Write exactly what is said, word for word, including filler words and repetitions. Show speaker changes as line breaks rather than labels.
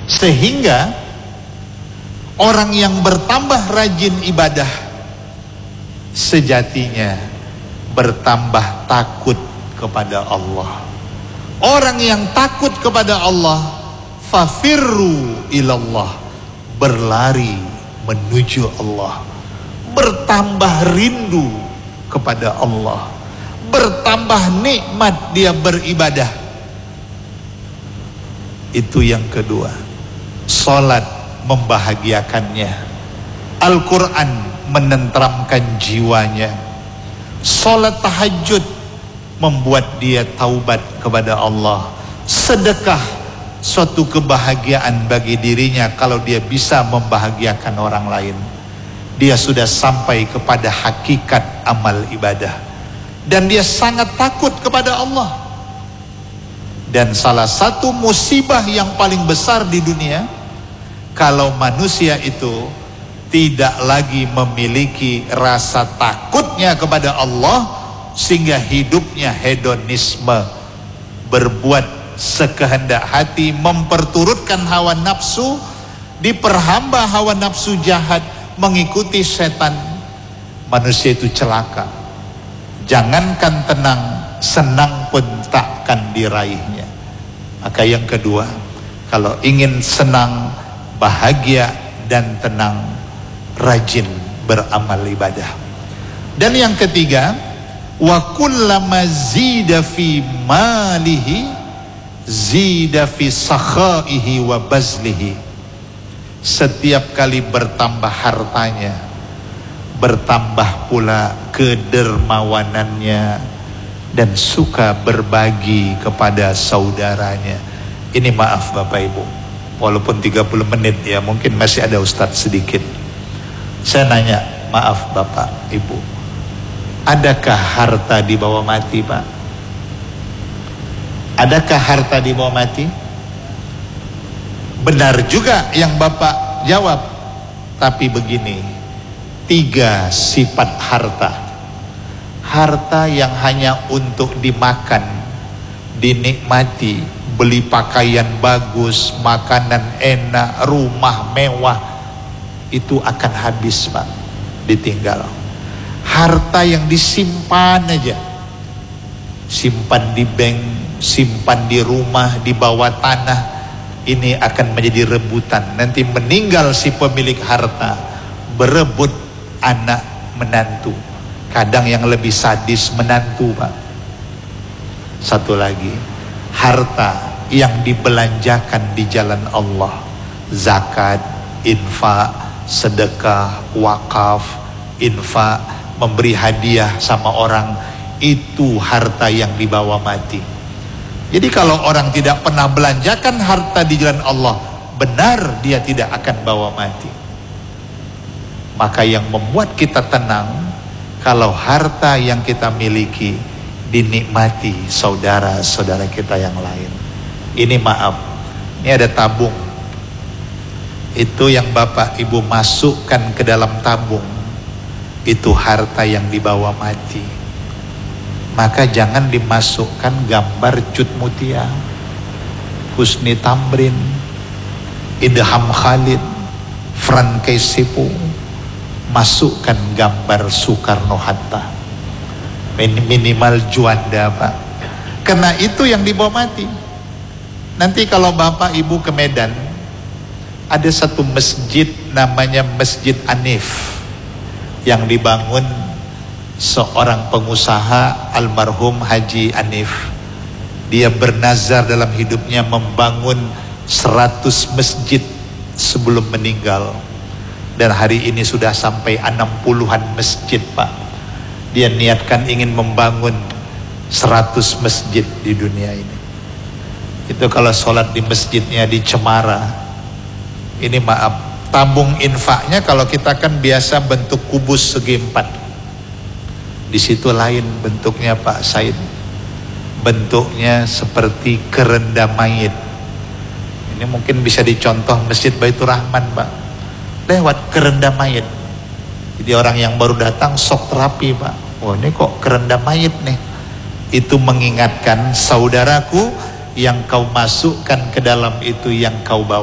Sehingga orang yang bertambah rajin ibadah sejatinya bertambah takut kepada Allah. Orang yang takut kepada Allah, fafirru ilallah, berlari menuju Allah, bertambah rindu kepada Allah, bertambah nikmat dia beribadah. Itu yang kedua. Salat membahagiakannya, Al-Quran menenteramkan jiwanya, salat tahajud membuat dia taubat kepada Allah, sedekah suatu kebahagiaan bagi dirinya. Kalau dia bisa membahagiakan orang lain, dia sudah sampai kepada hakikat amal ibadah, dan dia sangat takut kepada Allah. Dan salah satu musibah yang paling besar di dunia, kalau manusia itu tidak lagi memiliki rasa takutnya kepada Allah, sehingga hidupnya hedonisme, berbuat sekehendak hati, memperturutkan hawa nafsu, diperhamba hawa nafsu jahat, mengikuti setan. Manusia itu celaka. Jangankan tenang, senang pun takkan diraihnya. Maka yang kedua, kalau ingin senang, bahagia dan tenang, rajin beramal ibadah. Dan yang ketiga, wa kullama zida fi malihi zida fi sakhaihi wa bazlihi. Setiap kali bertambah hartanya, bertambah pula kedermawanannya dan suka berbagi kepada saudaranya. Ini maaf Bapak Ibu, walaupun tiga puluh menit ya, mungkin masih ada Ustadz sedikit. Saya nanya, maaf Bapak Ibu, adakah harta dibawa mati Pak? Adakah harta dibawa mati? Benar juga yang Bapak jawab, tapi begini, tiga sifat harta. Harta yang hanya untuk dimakan, dinikmati, beli pakaian bagus, makanan enak, rumah mewah, itu akan habis Pak, ditinggal. Harta yang disimpan aja, simpan di bank, simpan di rumah, di bawah tanah, ini akan menjadi rebutan. Nanti meninggal si pemilik harta, berebut anak menantu. Kadang yang lebih sadis menantu Pak. Satu lagi, harta yang dibelanjakan di jalan Allah, zakat, infak, sedekah, wakaf, infak, memberi hadiah sama orang, itu harta yang dibawa mati. Jadi kalau orang tidak pernah belanjakan harta di jalan Allah, benar dia tidak akan bawa mati. Maka yang membuat kita tenang, kalau harta yang kita miliki dinikmati saudara-saudara kita yang lain. Ini maaf, ini ada tabung, itu yang Bapak Ibu masukkan ke dalam tabung, itu harta yang dibawa mati. Maka jangan dimasukkan gambar Cut Mutia, Husni Tamrin, Idham Khalid, Franky Sipu. Masukkan gambar Soekarno-Hatta, minimal Juanda Pak, karena itu yang dibawa mati. Nanti kalau Bapak Ibu ke Medan, ada satu masjid namanya Masjid Anif, yang dibangun seorang pengusaha almarhum Haji Anif. Dia bernazar dalam hidupnya membangun seratus masjid sebelum meninggal, dan hari ini sudah sampai enam puluhan masjid Pak. Dia niatkan ingin membangun seratus masjid di dunia ini. Itu kalau sholat di masjidnya di Cemara, ini maaf, tabung infaknya kalau kita kan biasa bentuk kubus segi empat, di situ lain bentuknya Pak Said, bentuknya seperti kerenda mayit. Ini mungkin bisa dicontoh Masjid Baitur Rahman Pak, lewat kerenda mayit. Jadi orang yang baru datang sok terapi Pak, oh ini kok kerenda mayit nih. Itu mengingatkan, saudaraku, yang kau masukkan ke dalam itu yang kau bawa.